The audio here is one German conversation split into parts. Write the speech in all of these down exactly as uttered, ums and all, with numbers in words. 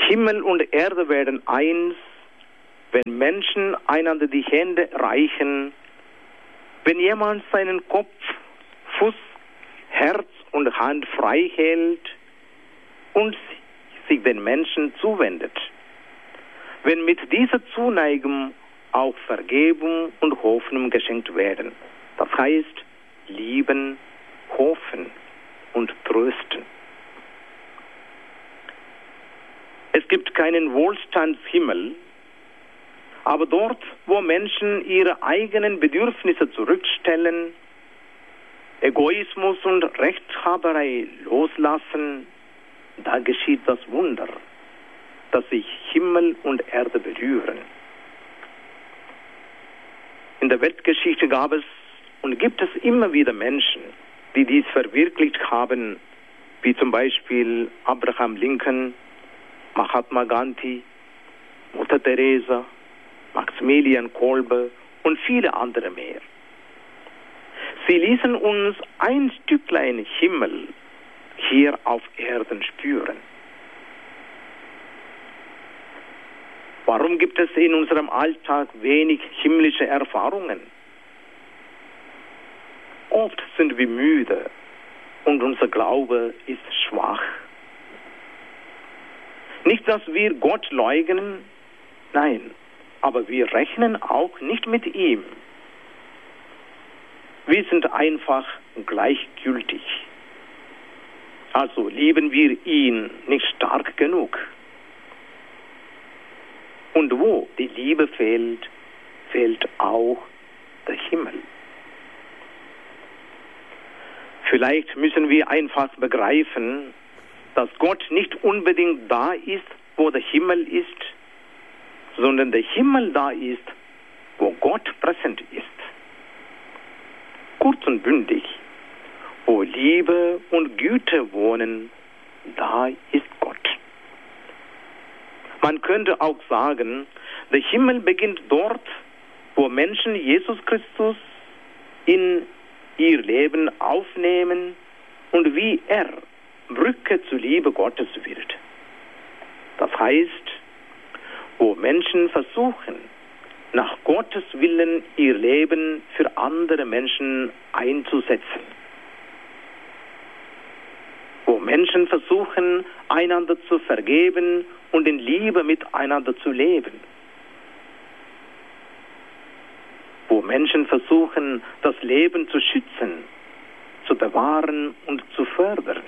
Himmel und Erde werden eins, wenn Menschen einander die Hände reichen, wenn jemand seinen Kopf, Fuß, Herz und Hand frei hält und sich den Menschen zuwendet. Wenn mit dieser Zuneigung auch Vergebung und Hoffnung geschenkt werden. Das heißt, lieben, hoffen und trösten. Es gibt keinen Wohlstandshimmel, aber dort, wo Menschen ihre eigenen Bedürfnisse zurückstellen, Egoismus und Rechthaberei loslassen, da geschieht das Wunder, dass sich Himmel und Erde berühren. In der Weltgeschichte gab es und gibt es immer wieder Menschen, die dies verwirklicht haben, wie zum Beispiel Abraham Lincoln, Mahatma Gandhi, Mutter Teresa, Maximilian Kolbe und viele andere mehr. Sie ließen uns ein Stücklein Himmel hier auf Erden spüren. Warum gibt es in unserem Alltag wenig himmlische Erfahrungen? Oft sind wir müde und unser Glaube ist schwach. Nicht, dass wir Gott leugnen, nein, aber wir rechnen auch nicht mit ihm. Wir sind einfach gleichgültig. Also lieben wir ihn nicht stark genug. Und wo die Liebe fehlt, fehlt auch der Himmel. Vielleicht müssen wir einfach begreifen, dass Gott nicht unbedingt da ist, wo der Himmel ist, sondern der Himmel da ist, wo Gott präsent ist. Kurz und bündig, wo Liebe und Güte wohnen, da ist Gott. Man könnte auch sagen, der Himmel beginnt dort, wo Menschen Jesus Christus in ihr Leben aufnehmen und wie er Brücke zur Liebe Gottes wird. Das heißt, wo Menschen versuchen, nach Gottes Willen ihr Leben für andere Menschen einzusetzen. Wo Menschen versuchen, einander zu vergeben und in Liebe miteinander zu leben. Wo Menschen versuchen, das Leben zu schützen, zu bewahren und zu fördern.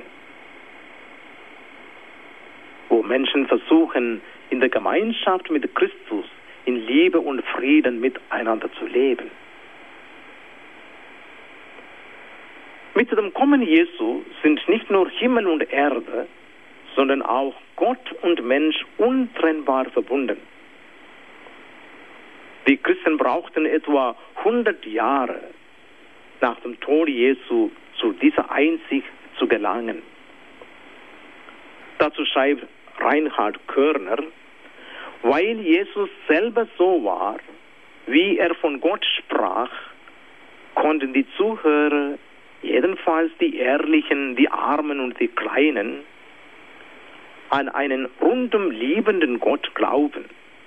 Wo Menschen versuchen, in der Gemeinschaft mit Christus in Liebe und Frieden miteinander zu leben. Mit dem Kommen Jesu sind nicht nur Himmel und Erde, sondern auch Gott und Mensch untrennbar verbunden. Die Christen brauchten etwa hundert Jahre nach dem Tod Jesu zu dieser Einsicht zu gelangen. Dazu schreibt Reinhard Körner, weil Jesus selber so war, wie er von Gott sprach, konnten die Zuhörer, jedenfalls die Ehrlichen, die Armen und die Kleinen, an einen rundum liebenden Gott glauben.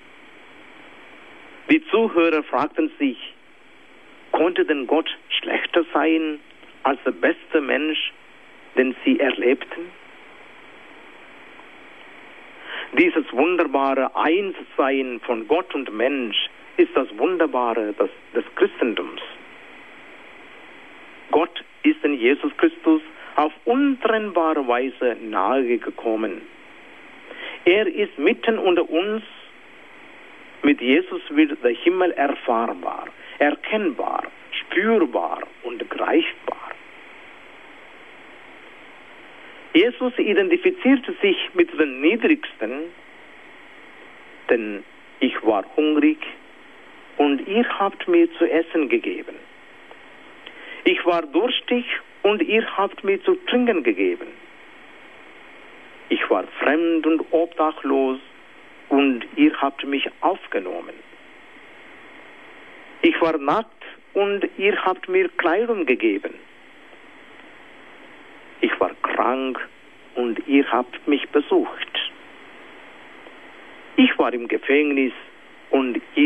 Die Zuhörer fragten sich, konnte denn Gott schlechter sein als der beste Mensch, den sie erlebten? Dieses wunderbare Einssein von Gott und Mensch ist das Wunderbare des, des Christentums. Gott ist in Jesus Christus auf untrennbare Weise nahe gekommen. Er ist mitten unter uns. Mit Jesus wird der Himmel erfahrbar, erkennbar, spürbar und greifbar. Jesus identifizierte sich mit den Niedrigsten, denn ich war hungrig und ihr habt mir zu essen gegeben. Ich war durstig und ihr habt mir zu trinken gegeben. Ich war fremd und obdachlos und ihr habt mich aufgenommen. Ich war nackt und ihr habt mir Kleidung gegeben. Ich war krank und ihr habt mich besucht. Ich war im Gefängnis und